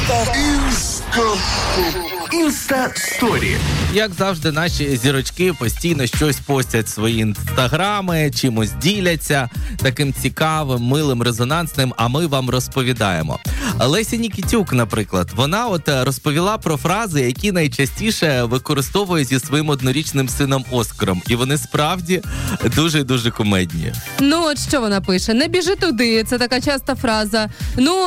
Інста-сторі. Як завжди, наші зірочки постійно щось постять в свої інстаграми, чимось діляться, таким цікавим, милим, резонансним, а ми вам розповідаємо. Леся Нікітюк, наприклад, вона розповіла про фрази, які найчастіше використовує зі своїм однорічним сином Оскаром. І вони справді дуже-дуже кумедні. Ну, от що вона пише? Не біжи туди, це така часта фраза. Ну,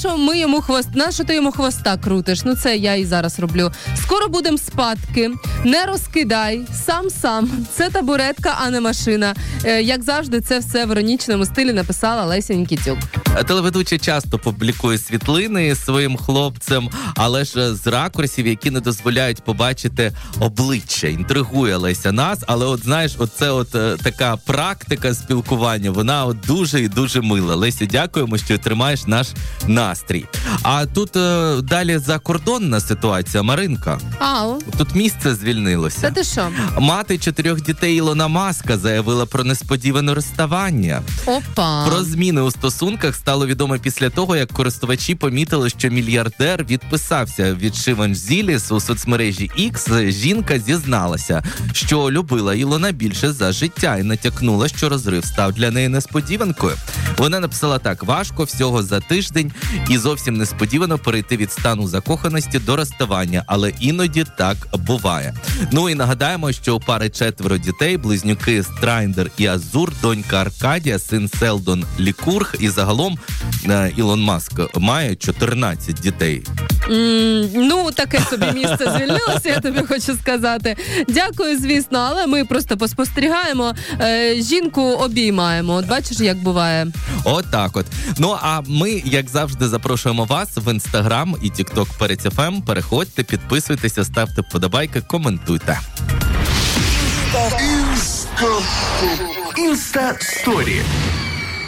нащо ти йому хвоста крутиш? Ну, це я і зараз роблю. Скоро будем спадки. Не розкидай. Сам. Це табуретка, а не машина. Як завжди, це все в іронічному стилі написала Леся Нікітюк. Телеведуча часто публікує світлини з своїм хлопцем, але ж з ракурсів, які не дозволяють побачити обличчя. Інтригує Леся нас, але оце така практика спілкування, вона дуже і дуже мила. Леся, дякуємо, що тримаєш наш настрій. А тут далі закордонна ситуація, Маринка. Тут місце звільнилося. Та ти що? Мати 4 дітей Ілона Маска заявила про несподіване розставання. Опа. Про зміни у стосунках стало відомо після того, як користувачі помітили, що мільярдер відписався від Шиваншзіліс у соцмережі X. Жінка зізналася, що любила Ілона більше за життя і натякнула, що розрив став для неї несподіванкою. Вона написала так: важко всього за тиждень і зовсім несподівано перейти від стану закоханості до розставання, але іноді так буває. Ну і нагадаємо, що у пари 4 дітей, близнюки Страйндер і Азур, донька Аркадія, син Селдон Лікург, і загалом Ілон Маск має 14 дітей. Ну, таке собі місце звільнилося, я тобі хочу сказати. Дякую, звісно, але ми просто поспостерігаємо, жінку обіймаємо. От бачиш, як буває. От так от. Ну, а ми, як завжди, запрошуємо вас в Інстаграм і Тікток Перець ФМ. Переходьте, підписуйтеся, ставте вподобайки, коментуйте. Інста-сторі.